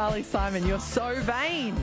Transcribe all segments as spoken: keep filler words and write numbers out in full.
Carly Simon, You're So Vain.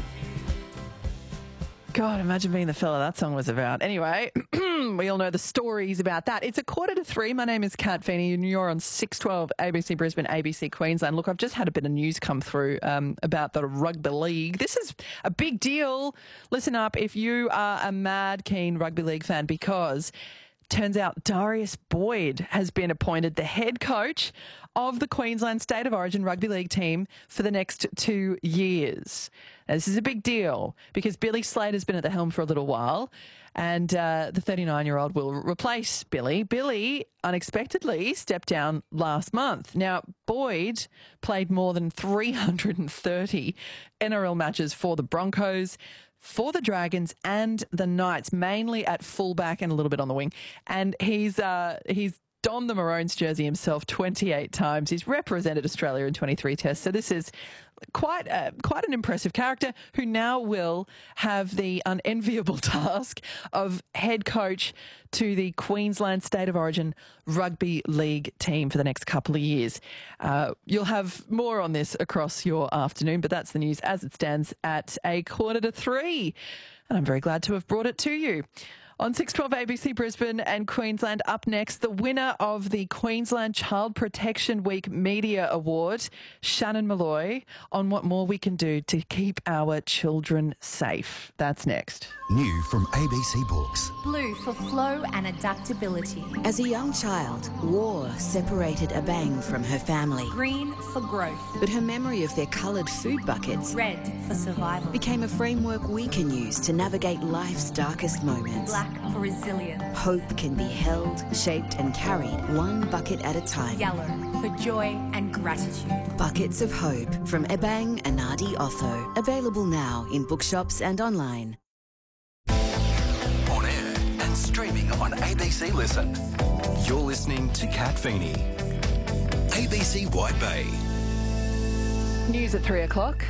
God, imagine being the fella that song was about. Anyway, we all know the stories about that. It's a quarter to three. My name is Kat Feeney and you're on six twelve A B C Brisbane, A B C Queensland. Look, I've just had a bit of news come through um, about the rugby league. This is a big deal. Listen up if you are a mad keen rugby league fan, because turns out Darius Boyd has been appointed the head coach of the Queensland State of Origin rugby league team for the next two years. Now, this is a big deal because Billy Slater's been at the helm for a little while, and uh, the thirty-nine-year-old will replace Billy. Billy unexpectedly stepped down last month. Now, Boyd played more than three hundred thirty N R L matches for the Broncos, for the Dragons and the Knights, mainly at fullback and a little bit on the wing. And he's uh, he's donned the Maroons jersey himself twenty-eight times. He's represented Australia in twenty-three tests. So this is quite a, quite an impressive character who now will have the unenviable task of head coach to the Queensland State of Origin Rugby League team for the next couple of years. Uh, you'll have more on this across your afternoon, but that's the news as it stands at a quarter to three. And I'm very glad to have brought it to you. On six twelve A B C Brisbane and Queensland, up next, the winner of the Queensland Child Protection Week Media Award, Shannon Malloy, on what more we can do to keep our children safe. That's next. New from A B C Books. Blue for flow and adaptability. As a young child, war separated Abang from her family. Green for growth. But her memory of their coloured food buckets, red for survival, became a framework we can use to navigate life's darkest moments. Black for resilience. Hope can be held, shaped and carried one bucket at a time. Yellow for joy and gratitude. Buckets of Hope from Ebang Anadi Otho. Available now in bookshops and online. On air and streaming on A B C Listen. You're listening to Kat Feeney. A B C White Bay. News at three o'clock.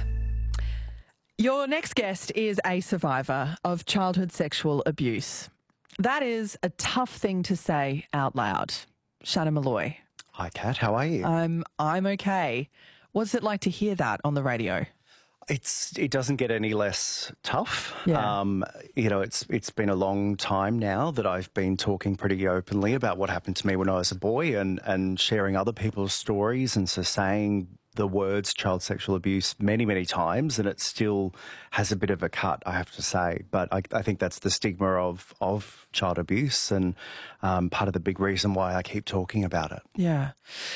Your next guest is a survivor of childhood sexual abuse. That is a tough thing to say out loud. Shannon Malloy. Hi, Kat. How are you? I'm I'm okay. What's it like to hear that on the radio? It's it doesn't get any less tough. Yeah. Um, you know, it's it's been a long time now that I've been talking pretty openly about what happened to me when I was a boy, and and sharing other people's stories, and so saying the words child sexual abuse many, many times, and it still has a bit of a cut, I have to say. But I, I think that's the stigma of of child abuse, and um, part of the big reason why I keep talking about it. Yeah.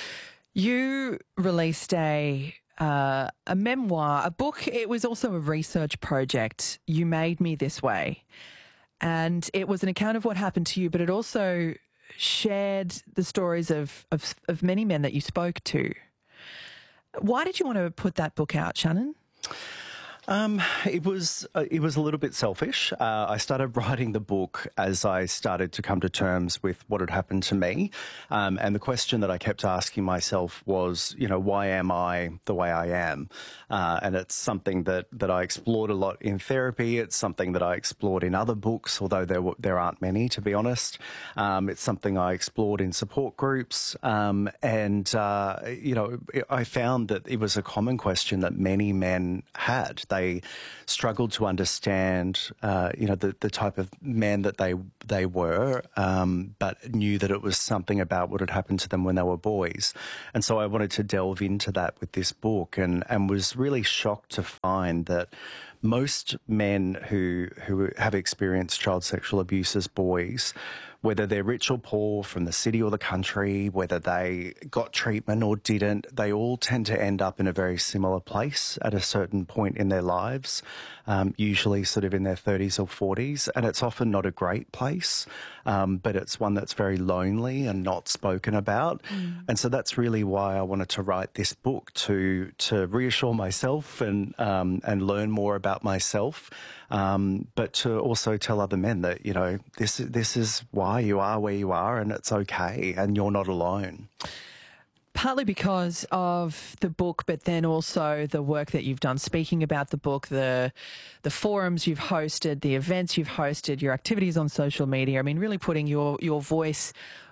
You released a uh, a memoir, a book. It was also a research project, You Made Me This Way. And it was an account of what happened to you, but it also shared the stories of, of, of many men that you spoke to. Why did you want to put that book out, Shannon? Um, it was uh, it was a little bit selfish. Uh, I started writing the book as I started to come to terms with what had happened to me, um, and the question that I kept asking myself was, you know, why am I the way I am? Uh, and it's something that, that I explored a lot in therapy. It's something that I explored in other books, although there were, there aren't many, to be honest. Um, it's something I explored in support groups, um, and uh, you know, I found that it was a common question that many men had. They struggled to understand, uh, you know, the, the type of men that they they were, um, but knew that it was something about what had happened to them when they were boys. And so I wanted to delve into that with this book, and, and was really shocked to find that most men who who have experienced child sexual abuse as boys, whether they're rich or poor, from the city or the country, whether they got treatment or didn't, they all tend to end up in a very similar place at a certain point in their lives, um, usually sort of in their thirties or forties. And it's often not a great place, um, but it's one that's very lonely and not spoken about. Mm. And so that's really why I wanted to write this book, to to reassure myself and um, and learn more about myself, um, but to also tell other men that, you know, this this is why you are where you are, and it's okay, and you're not alone. Partly because of the book, but then also the work that you've done speaking about the book, the the forums you've hosted, the events you've hosted, your activities on social media. I mean, really putting your your voice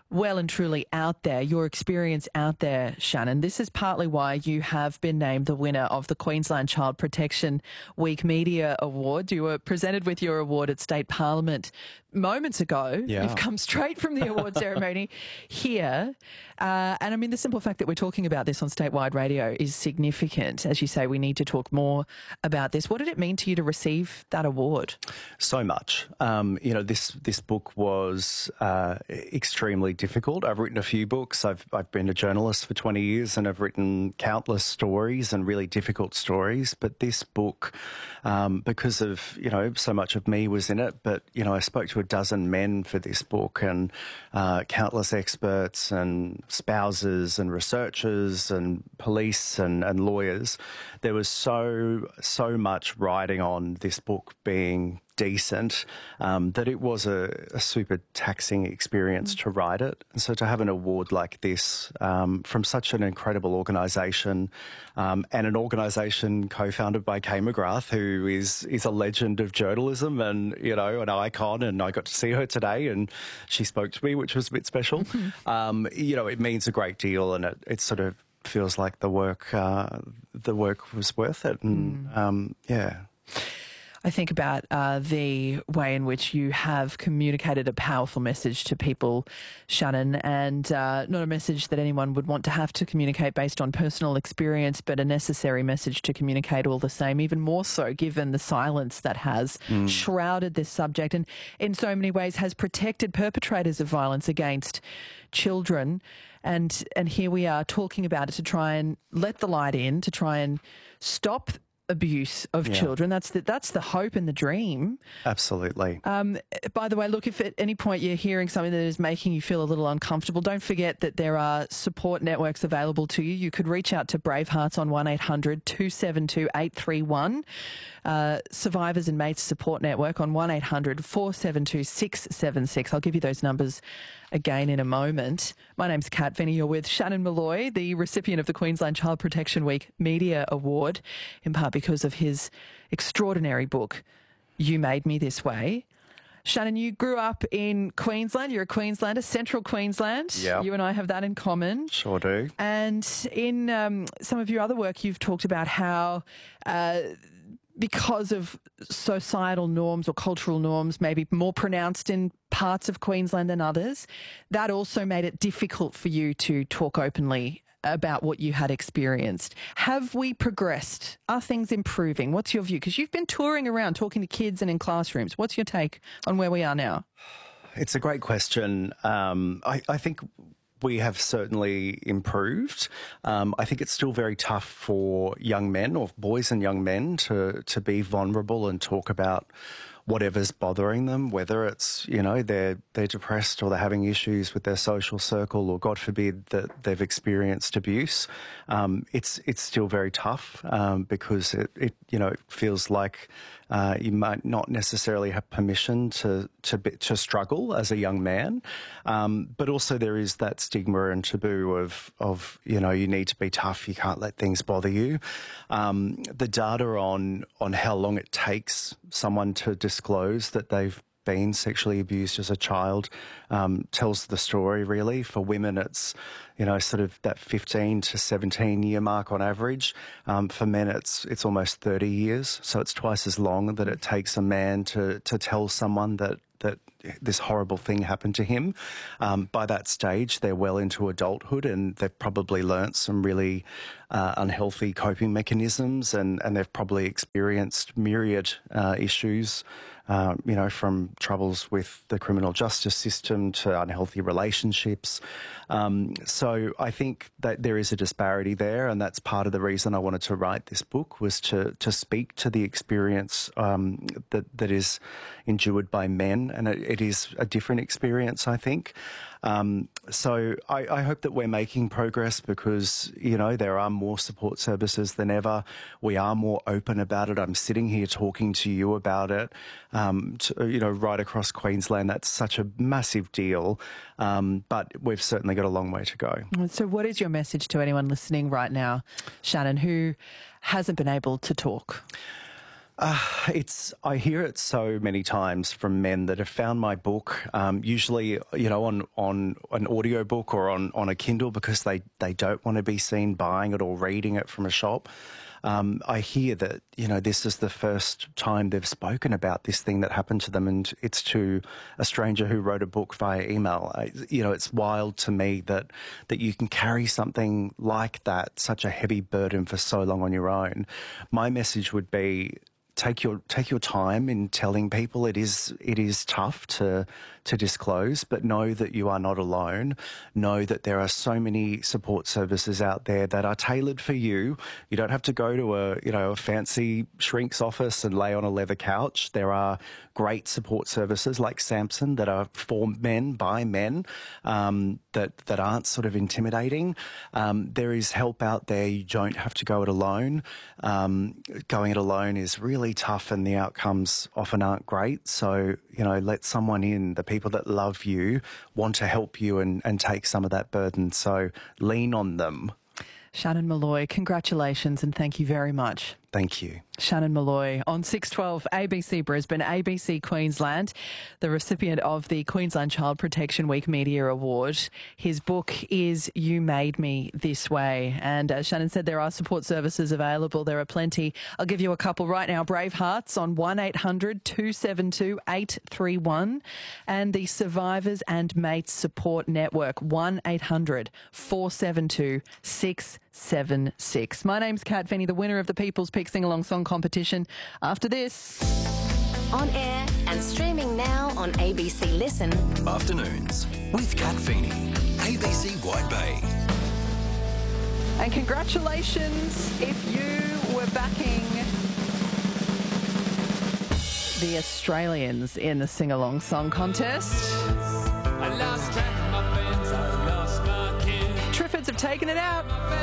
well and truly out there, your experience out there, Shannon. This is partly why you have been named the winner of the Queensland Child Protection Week Media Award. You were presented with your award at State Parliament moments ago. Yeah. You've come straight from the award ceremony here. Uh, and I mean, the simple fact that we're talking about this on statewide radio is significant. As you say, we need to talk more about this. What did it mean to you to receive that award? So much. Um, you know, this this book was uh, extremely difficult. I've written a few books. I've I've been a journalist for twenty years, and I've written countless stories and really difficult stories. But this book, um, because of, you know, so much of me was in it, but, you know, I spoke to a dozen men for this book, and uh, countless experts and spouses and researchers and police and, and lawyers. There was so, so much riding on this book being decent um, that it was a, a super taxing experience mm. to write it. And so to have an award like this um, from such an incredible organisation um, and an organisation co-founded by Kay McGrath, who is is a legend of journalism and, you know, an icon, and I got to see her today and she spoke to me, which was a bit special. Mm-hmm. Um, you know, it means a great deal, and it, it sort of feels like the work uh, the work was worth it. And mm. um, yeah. I think about uh, the way in which you have communicated a powerful message to people, Shannon, and uh, not a message that anyone would want to have to communicate based on personal experience, but a necessary message to communicate all the same, even more so given the silence that has mm. shrouded this subject and in so many ways has protected perpetrators of violence against children. And, and here we are talking about it to try and let the light in, to try and stop abuse of yeah. children. That's the, that's the hope and the dream. Absolutely. Um, by the way, look, if at any point you're hearing something that is making you feel a little uncomfortable, don't forget that there are support networks available to you. You could reach out to Bravehearts on one eight hundred two seven two eight three one, uh, Survivors and Mates Support Network on one eight hundred four seven two six seven six. I'll give you those numbers again in a moment. My name's Kat Finney. You're with Shannon Molloy, the recipient of the Queensland Child Protection Week Media Award, in part because of his extraordinary book, You Made Me This Way. Shannon, you grew up in Queensland. You're a Queenslander, Central Queensland. Yeah. You and I have that in common. Sure do. And in um, some of your other work, you've talked about how uh, because of societal norms or cultural norms, maybe more pronounced in parts of Queensland than others, that also made it difficult for you to talk openly about what you had experienced. Have we progressed? Are things improving? What's your view? Because you've been touring around talking to kids and in classrooms. What's your take on where we are now? It's a great question. Um, I, I think we have certainly improved. Um, I think it's still very tough for young men, or boys and young men, to to be vulnerable and talk about whatever's bothering them, whether it's, you know, they're they're depressed or they're having issues with their social circle, or God forbid that they've experienced abuse. Um, it's it's still very tough um, because it, it you know it feels like uh, you might not necessarily have permission to to be, to struggle as a young man, um, but also there is that stigma and taboo of of you know you need to be tough, you can't let things bother you. Um, the data on on how long it takes someone to disclose that they've been sexually abused as a child um, tells the story, really. For women, it's, you know, sort of that fifteen to seventeen year mark on average. Um, for men, it's it's almost thirty years. So it's twice as long that it takes a man to, to tell someone that that this horrible thing happened to him. Um, by that stage, they're well into adulthood, and they've probably learnt some really uh, unhealthy coping mechanisms, and, and they've probably experienced myriad uh, issues, uh, you know, from troubles with the criminal justice system to unhealthy relationships. Um, so I think that there is a disparity there, and that's part of the reason I wanted to write this book, was to to speak to the experience um, that that is endured by men, and it, it is a different experience, I think. Um, so I, I hope that we're making progress, because, you know, there are more support services than ever. We are more open about it. I'm sitting here talking to you about it, um, to, you know, right across Queensland. That's such a massive deal, um, but we've certainly got a long way to go. So what is your message to anyone listening right now, Shannon, who hasn't been able to talk? It's I hear it so many times from men that have found my book, um, usually you know on on an audio book or on, on a Kindle, because they, they don't want to be seen buying it or reading it from a shop. Um, I hear that you know this is the first time they've spoken about this thing that happened to them, and it's to a stranger who wrote a book via email. I, you know, it's wild to me that that you can carry something like that, such a heavy burden, for so long on your own. My message would be, Take your take your time in telling people it is it is tough to to disclose, but know that you are not alone. Know that there are so many support services out there that are tailored for you. You don't have to go to a you know a fancy shrink's office and lay on a leather couch. There are great support services like Samson that are for men by men, um, that that aren't sort of intimidating. Um, there is help out there. You don't have to go it alone. Um, going it alone is really tough, and the outcomes often aren't great. So, you know, let someone in. The people that love you want to help you and, and take some of that burden. So lean on them. Shannon Molloy, congratulations and thank you very much. Thank you. Shannon Molloy on six twelve A B C Brisbane, A B C Queensland, the recipient of the Queensland Child Protection Week Media Award. His book is You Made Me This Way. And as Shannon said, there are support services available. There are plenty. I'll give you a couple right now. Bravehearts on one eight hundred two seven two eight three one, and the Survivors and Mates Support Network, one eight hundred four seven two six seven six. My name's Kat Feeney, the winner of the People's Pick Sing Along Song Competition. After this, On air and streaming now on A B C Listen. Afternoons with Kat Feeney, A B C White Bay. and congratulations if you were backing the Australians in the Sing Along Song Contest. I lost track of my friends, I lost my kin. Triffids have taken it out.